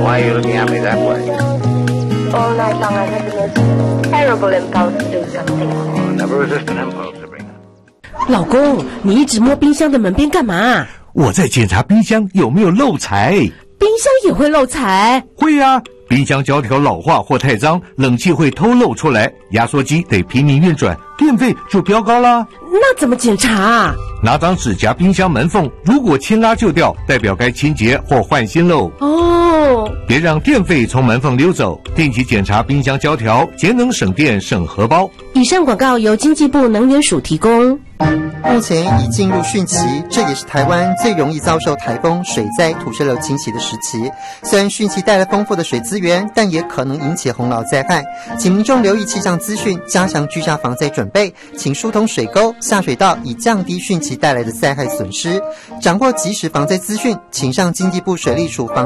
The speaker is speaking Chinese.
Why are you looking at me that way? All night long I had the most terrible impulse to do something. Oh, never resist an impulse, Sabrina. 老公，你一直摸冰箱的门边干嘛？ 我在检查冰箱有没有漏财。 冰箱也会漏财？ 会啊，冰箱胶条老化或太脏，冷气会偷漏出来，压缩机得拼命运转，电费就飙高啦。 那怎么检查啊？ 拿张纸夹冰箱门缝，如果轻拉就掉，代表该清洁或换新喽。 哦， 别让电费从门缝溜走，定期检查冰箱胶条，节能省电省荷包。 以上广告由经济部能源署提供。 目前已进入汛期，这也是台湾最容易遭受台风、水灾、土石流侵袭的时期。虽然汛期带来丰富的水资源，但也可能引起洪涝灾害，请民众留意气象资讯，加强居家防灾准备，请疏通水沟、下水道，以降低汛期带来的灾害损失。掌握及时防灾资讯，请上经济部水利署防